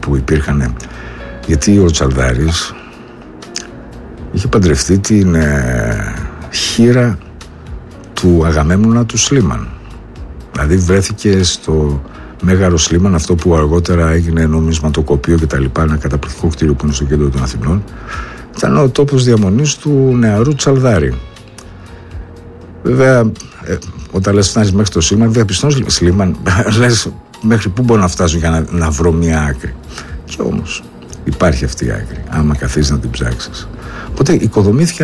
που υπήρχαν, γιατί ο Τσαλδάρης είχε παντρευτεί την χείρα του Αγαμέμνονα του Σλίμαν. Δηλαδή βρέθηκε στο Μέγαρο Σλίμαν, αυτό που αργότερα έγινε νομισματοκοπείο και τα λοιπά, ένα καταπληκτικό κτίριο που είναι στο κέντρο των Αθηνών. Ήταν ο τόπος διαμονής του νεαρού Τσαλδάρη. Βέβαια, όταν λες φτάνεις μέχρι το Σλίμαν, διαπιστώνεις Σλίμαν, λες μέχρι πού μπορώ να φτάσω για να βρω μια άκρη. Και όμως υπάρχει αυτή η άκρη, άμα καθίσεις να την ψάξεις. Οπότε οικοδομήθηκε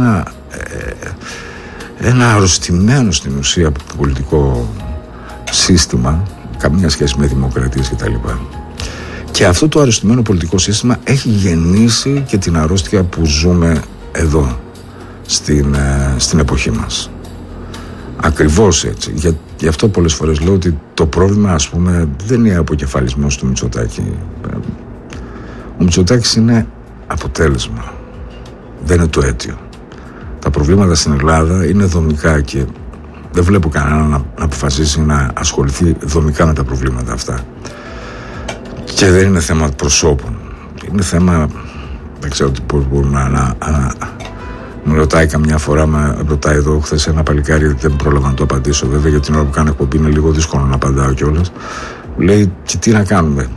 ένα αρρωστημένο στην ουσία πολιτικό σύστημα, καμία σχέση με δημοκρατίες κτλ. Και αυτό το αρρωστημένο πολιτικό σύστημα έχει γεννήσει και την αρρώστια που ζούμε εδώ στην εποχή μας. Ακριβώς έτσι. Γι' αυτό πολλές φορές λέω ότι το πρόβλημα, ας πούμε, δεν είναι αποκεφαλισμός του Μητσοτάκη. Ο Μητσοτάκης είναι αποτέλεσμα, δεν είναι το αίτιο. Τα προβλήματα στην Ελλάδα είναι δομικά και δεν βλέπω κανέναν να αποφασίσει να ασχοληθεί δομικά με τα προβλήματα αυτά. Και δεν είναι θέμα προσώπων. Είναι θέμα, δεν ξέρω πώς μπορούμε να μου ρωτάει καμιά φορά, με ρωτάει εδώ χθες ένα παλικάρι, δεν πρόλαβα να το απαντήσω βέβαια, γιατί την ώρα που κάνω εκπομπή είναι λίγο δύσκολο να απαντάω κιόλας. Μου λέει, και τι να κάνουμε.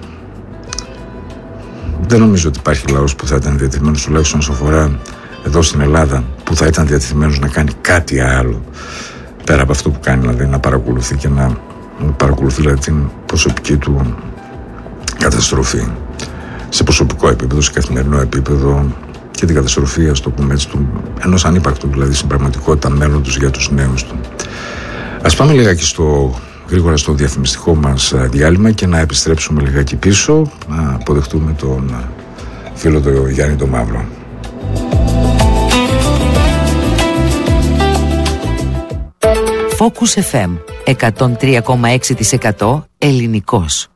Δεν νομίζω ότι υπάρχει λαός που θα ήταν διατεθειμένος, τουλάχιστον όσο αφορά εδώ στην Ελλάδα, που θα ήταν διατεθειμένος να κάνει κάτι άλλο πέρα από αυτό που κάνει, δηλαδή να παρακολουθεί και να παρακολουθεί δηλαδή την προσωπική του καταστροφή σε προσωπικό επίπεδο, σε καθημερινό επίπεδο, και την καταστροφή, ας το πούμε έτσι, ενός ανύπαρκτου δηλαδή στην πραγματικότητα μέλλοντος για τους νέους του. Ας πάμε λιγάκι γρήγορα στο διαφημιστικό μας διάλειμμα και να επιστρέψουμε λιγάκι πίσω, να αποδεχτούμε τον φίλο του Γιάννη τον Μαύρο. Focus FM 103,6% ελληνικός.